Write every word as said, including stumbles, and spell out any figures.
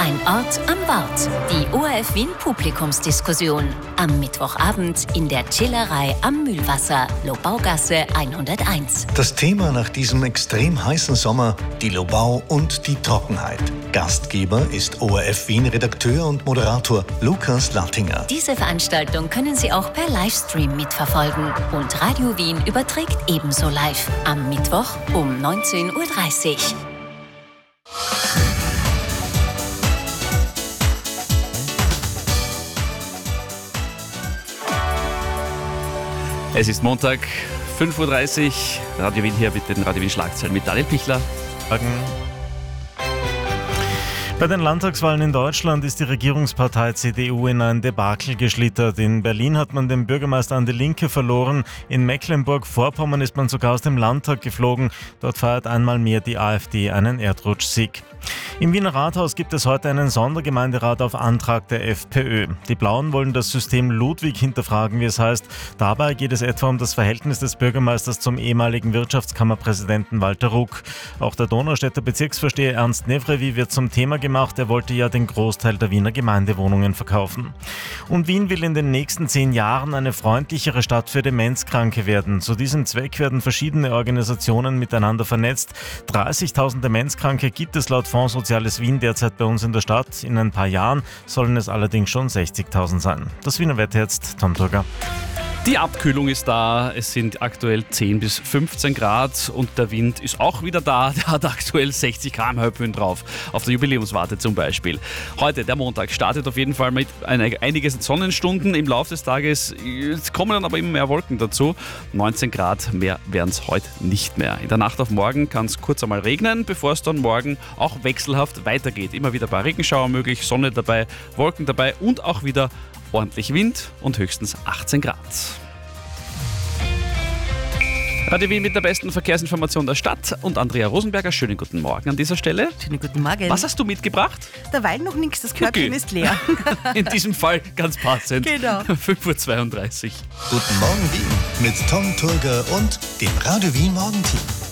Ein Ort am Wort. Die O R F Wien Publikumsdiskussion. Am Mittwochabend in der Chillerei am Mühlwasser, Lobaugasse hunderteins. Das Thema nach diesem extrem heißen Sommer: die Lobau und die Trockenheit. Gastgeber ist O R F Wien Redakteur und Moderator Lukas Lattinger. Diese Veranstaltung können Sie auch per Livestream mitverfolgen. Und Radio Wien überträgt ebenso live. Am Mittwoch um neunzehn Uhr dreißig. Es ist Montag, fünf Uhr dreißig, Radio Wien hier mit den Radio Wien Schlagzeilen mit Daniel Pichler. Morgen. Bei den Landtagswahlen in Deutschland ist die Regierungspartei C D U in ein Debakel geschlittert. In Berlin hat man den Bürgermeister an die Linke verloren. In Mecklenburg-Vorpommern ist man sogar aus dem Landtag geflogen. Dort feiert einmal mehr die AfD einen Erdrutschsieg. Im Wiener Rathaus gibt es heute einen Sondergemeinderat auf Antrag der FPÖ. Die Blauen wollen das System Ludwig hinterfragen, wie es heißt. Dabei geht es etwa um das Verhältnis des Bürgermeisters zum ehemaligen Wirtschaftskammerpräsidenten Walter Ruck. Auch der Donaustädter Bezirksvorsteher Ernst Nevrevi wird zum Thema gemacht. Er wollte ja den Großteil der Wiener Gemeindewohnungen verkaufen. Und Wien will in den nächsten zehn Jahren eine freundlichere Stadt für Demenzkranke werden. Zu diesem Zweck werden verschiedene Organisationen miteinander vernetzt. dreißigtausend Demenzkranke gibt es laut Fonds Soziales Wien derzeit bei uns in der Stadt. In ein paar Jahren sollen es allerdings schon sechzigtausend sein. Das Wiener Wetter jetzt, Tom Turger. Die Abkühlung ist da, es sind aktuell zehn bis fünfzehn Grad und der Wind ist auch wieder da, der hat aktuell sechzig Kilometer pro Stunde Höhen drauf, auf der Jubiläumswarte zum Beispiel. Heute, der Montag, startet auf jeden Fall mit einigen Sonnenstunden im Laufe des Tages, es kommen dann aber immer mehr Wolken dazu, neunzehn Grad, mehr werden es heute nicht mehr. In der Nacht auf morgen kann es kurz einmal regnen, bevor es dann morgen auch wechselhaft weitergeht. Immer wieder ein paar Regenschauer möglich, Sonne dabei, Wolken dabei und auch wieder ordentlich Wind und höchstens achtzehn Grad. Radio Wien mit der besten Verkehrsinformation der Stadt und Andrea Rosenberger. Schönen guten Morgen an dieser Stelle. Schönen guten Morgen. Was hast du mitgebracht? Derweil noch nichts, das Körbchen Okay. ist leer. In diesem Fall ganz passend. Genau. fünf Uhr zweiunddreißig. Guten Morgen Wien mit Tom Turger und dem Radio Wien Morgenteam.